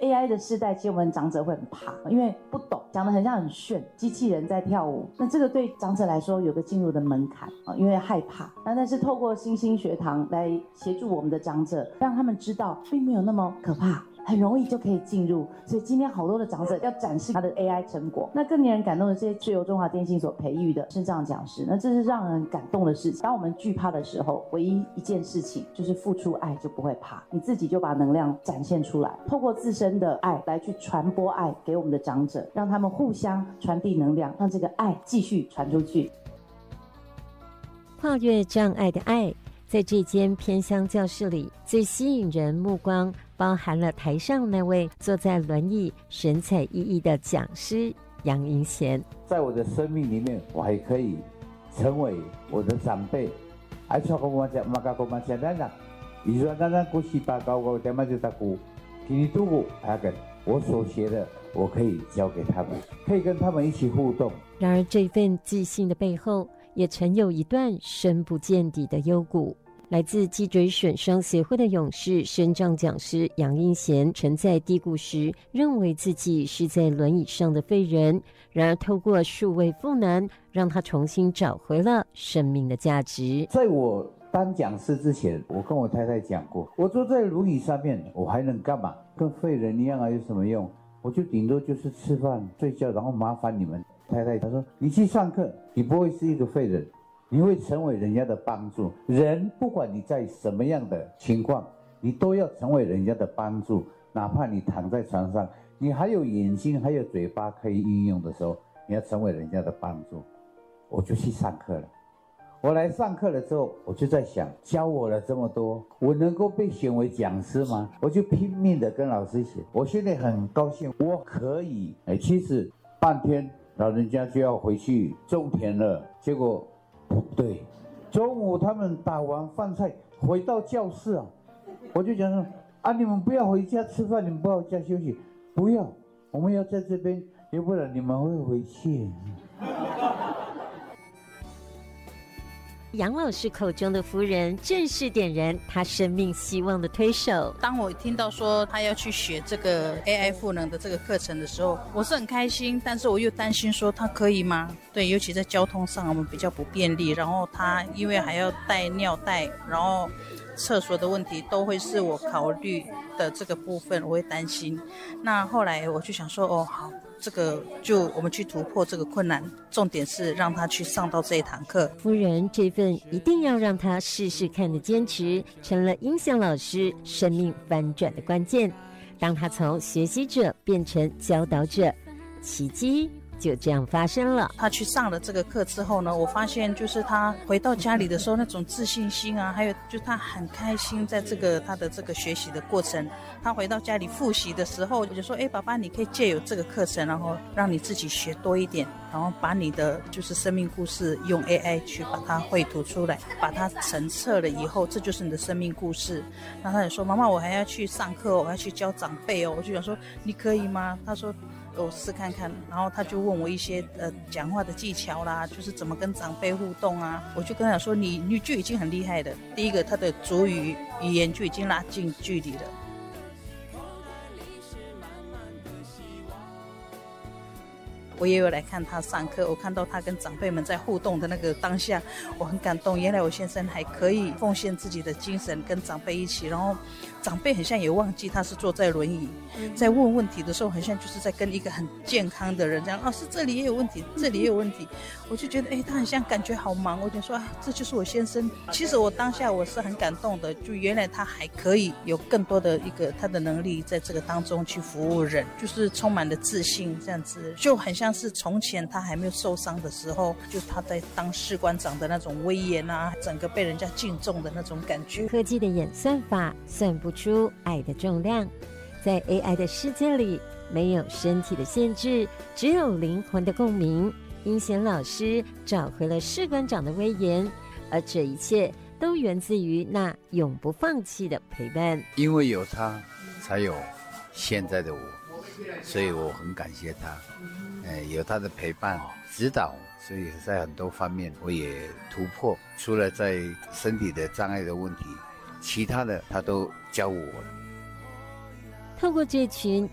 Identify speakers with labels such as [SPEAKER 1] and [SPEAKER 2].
[SPEAKER 1] AI 的世代，其实我们长者会很怕，因为不懂，讲得很像很炫，机器人在跳舞。那这个对长者来说有个进入的门槛啊，因为害怕。但是透过星星学堂来协助我们的长者，让他们知道并没有那么可怕，很容易就可以进入。所以今天好多的长者要展示他的 AI 成果。那更令人感动的，这些是由中华电信所培育的视障讲师，那这是让人感动的事情。当我们惧怕的时候，唯一一件事情就是付出爱，就不会怕，你自己就把能量展现出来，透过自身的爱来去传播爱给我们的长者，让他们互相传递能量，让这个爱继续传出去。
[SPEAKER 2] 跨越障碍的爱，在这间偏乡教室里，最吸引人目光包含了台上那位坐在轮椅神采奕奕的讲师杨英贤。
[SPEAKER 3] 在我的生命里面，我还可以成为我的长辈，爱说跟我讲，马甲跟我讲，咱你说咱古稀巴高我点么就打鼓，给你读过那个我所学的，我可以教给他们，可以跟他们一起互动。
[SPEAKER 2] 然而这份自信的背后，也曾有一段深不见底的幽谷。来自脊椎损伤协会的勇士身障讲师杨英贤，曾在低谷时认为自己是在轮椅上的废人，然而透过数位赋能，让他重新找回了生命的价值。
[SPEAKER 3] 在我当讲师之前，我跟我太太讲过，我坐在轮椅上面，我还能干嘛？跟废人一样啊，有什么用？我就顶多就是吃饭、睡觉，然后麻烦你们。太太她说：“你去上课，你不会是一个废人。”你会成为人家的帮助。人不管你在什么样的情况，你都要成为人家的帮助。哪怕你躺在床上，你还有眼睛还有嘴巴可以运用的时候，你要成为人家的帮助。我就去上课了。我来上课了之后，我就在想，教我了这么多，我能够被选为讲师吗？我就拼命的跟老师写。我现在很高兴，我可以。其实半天老人家就要回去种田了，结果不对，中午他们打完饭菜回到教室啊，我就讲说啊，你们不要回家吃饭，你们不要回家休息，不要，我们要在这边，要不然你们会回去。
[SPEAKER 2] 杨老师口中的夫人，正是点燃他生命希望的推手。
[SPEAKER 4] 当我听到说他要去学这个 AI 赋能的这个课程的时候，我是很开心，但是我又担心说他可以吗？对，尤其在交通上我们比较不便利，然后他因为还要带尿袋，然后厕所的问题都会是我考虑的这个部分，我会担心。那后来我就想说，哦，好，这个就我们去突破这个困难，重点是让他去上到这一堂课。
[SPEAKER 2] 夫人这份一定要让他试试看的坚持，成了英贤老师生命翻转的关键。当他从学习者变成教导者，奇迹就这样发生了。
[SPEAKER 4] 他去上了这个课之后呢，我发现就是他回到家里的时候那种自信心啊，还有就他很开心，在这个他的这个学习的过程，他回到家里复习的时候，我就说，爸爸，你可以借由这个课程，然后让你自己学多一点，然后把你的就是生命故事用 AI 去把它绘图出来，把它成册了以后，这就是你的生命故事。然后他也说，妈妈，我还要去上课，我还要去教长辈哦。我就想说，你可以吗？他说我试看看，然后他就问我一些讲话的技巧啦，就是怎么跟长辈互动啊。我就跟他说，你就已经很厉害了。第一个，他的族语言就已经拉近距离了。我也有来看他上课，我看到他跟长辈们在互动的那个当下，我很感动。原来我先生还可以奉献自己的精神跟长辈一起，然后长辈很像也忘记他是坐在轮椅，在问问题的时候很像就是在跟一个很健康的人这样，是这里也有问题，这里也有问题。我就觉得他很像感觉好忙，我就说这就是我先生。其实我当下我是很感动的，就原来他还可以有更多的一个他的能力在这个当中去服务人，就是充满了自信，这样子就很像是从前他还没有受伤的时候，就他在当士官长的那种威严啊，整个被人家敬重的那种感觉。
[SPEAKER 2] 科技的演算法算不出爱的重量，在 AI 的世界里，没有身体的限制，只有灵魂的共鸣。英贤老师找回了士官长的威严，而这一切都源自于那永不放弃的陪伴。
[SPEAKER 5] 因为有他，才有现在的我，所以我很感谢他。有他的陪伴指导，所以在很多方面我也突破。除了在身体的障碍的问题，其他的他都教我了。
[SPEAKER 2] 透过这群